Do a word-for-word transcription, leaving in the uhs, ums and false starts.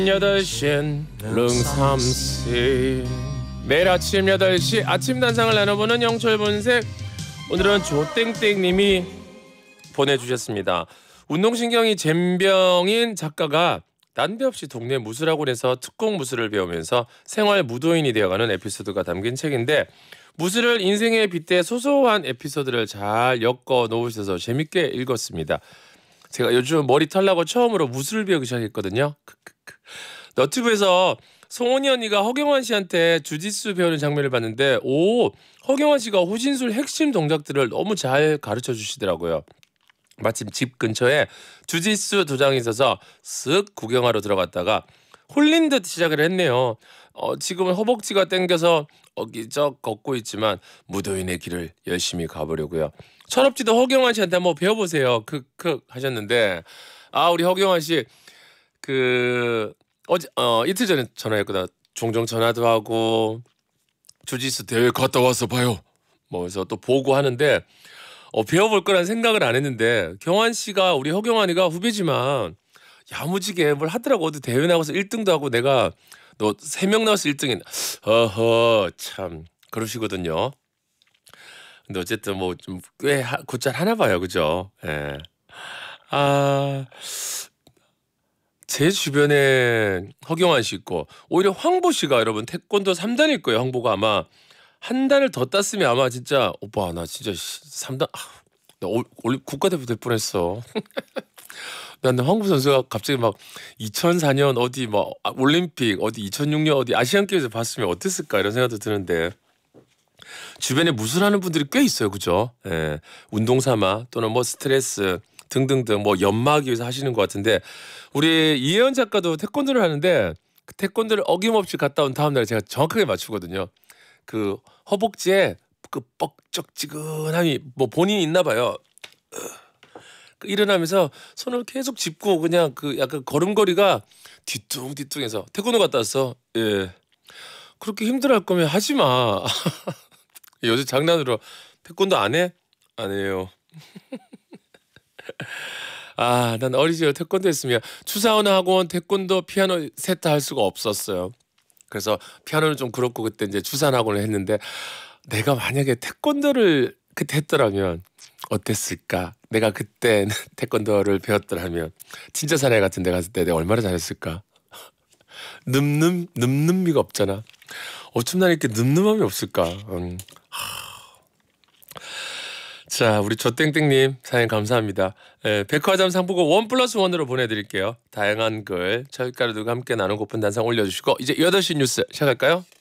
여덟 시엔 릉삼씨 매일 아침 여덟 시 아침 단상을 나눠보는 영철본색. 오늘은 조땡땡님이 보내주셨습니다. 운동신경이 젬병인 작가가 난데없이 동네 무술학원에서 특공 무술을 배우면서 생활 무도인이 되어가는 에피소드가 담긴 책인데, 무술을 인생에 빗대 소소한 에피소드를 잘 엮어 놓으셔서 재밌게 읽었습니다. 제가 요즘 머리 털라고 처음으로 무술을 배우기 시작했거든요. 너튜브에서 송은이 언니가 허경환 씨한테 주짓수 배우는 장면을 봤는데, 오, 허경환 씨가 호신술 핵심 동작들을 너무 잘 가르쳐 주시더라고요. 마침 집 근처에 주짓수 도장이 있어서 쓱 구경하러 들어갔다가 홀린 듯 시작을 했네요. 어, 지금은 허벅지가 땡겨서 어기적 걷고 있지만 무도인의 길을 열심히 가보려고요. 철없지도 허경환 씨한테 한번 배워보세요. 크크 하셨는데, 아, 우리 허경환 씨 그 어제 어 이틀 전에 전화했거든. 종종 전화도 하고 주짓수 대회 갔다 와서 봐요. 뭐 그래서 또 보고 하는데, 어, 배워볼 거란 생각을 안 했는데, 경환 씨가 우리 허경환이가 후배지만 야무지게 뭘 하더라고. 어디 대회 나가서 일 등도 하고, 내가 너 세 명 나와서 일 등인. 어허, 참 그러시거든요. 근데 어쨌든 뭐 좀 꽤 곧잘 하나 봐요, 그죠? 예. 아, 제 주변에 허경환 씨 있고, 오히려 황보 씨가 여러분 태권도 삼 단일 거예요. 황보가 아마 한 단을 더 땄으면 아마 진짜 오빠 나 진짜 삼 단 아, 나 올, 올 국가대표 될 뻔했어. 난 황보 선수가 갑자기 막 이천사 년 어디 뭐 올림픽 어디 이천육 년 어디 아시안 게임에서 봤으면 어땠을까 이런 생각도 드는데, 주변에 무술하는 분들이 꽤 있어요, 그죠? 예, 운동 삼아 또는 뭐 스트레스 등등등 뭐 연마하기 위해서 하시는 것 같은데, 우리 이혜연 작가도 태권도를 하는데 그 태권도를 어김없이 갔다 온 다음 날 제가 정확하게 맞추거든요. 그 허벅지에 그 뻑적지근함이 뭐 본인이 있나 봐요. 일어나면서 손을 계속 짚고 그냥 그 약간 걸음걸이가 뒤뚱뒤뚱해서 태권도 갔다 왔어. 예. 그렇게 힘들어할 거면 하지 마. 요새 장난으로 태권도 안 해? 안 해요. 아, 난 어린 시절 태권도 했으면 추사원 학원 태권도 피아노 셋 다 할 수가 없었어요. 그래서 피아노는 좀 그렇고 그때 이제 주산 학원을 했는데, 내가 만약에 태권도를 그때 했더라면 어땠을까? 내가 그때 태권도를 배웠더라면 진짜 사나이 같은 데 갔을 때 내가 얼마나 잘했을까? 늠름 늠름미가 없잖아. 어쩜 난 이렇게 늠름함이 없을까? 음. 자, 우리 조땡땡님 사연 감사합니다. 예, 백화점 상품권 원 플러스 원으로 보내드릴게요. 다양한 글, 철가루들과 함께 나누고픈 단상 올려주시고, 이제 여덟 시 뉴스 시작할까요?